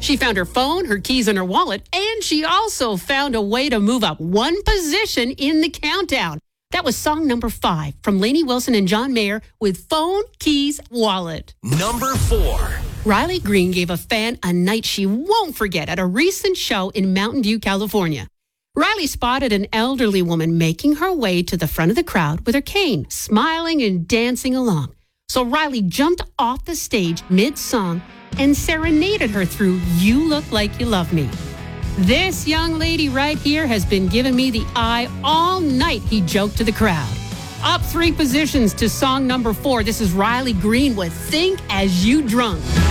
She found her phone, her keys, and her wallet, and she also found a way to move up one position in the countdown. That was song number 5 from Lainey Wilson and John Mayer with Phone, Keys, Wallet. Number 4. Riley Green gave a fan a night she won't forget at a recent show in Mountain View, California. Riley spotted an elderly woman making her way to the front of the crowd with her cane, smiling and dancing along. So Riley jumped off the stage mid-song and serenaded her through You Look Like You Love Me. This young lady right here has been giving me the eye all night, he joked to the crowd. Up 3 positions to song number 4. This is Riley Green with Think As You Drunk.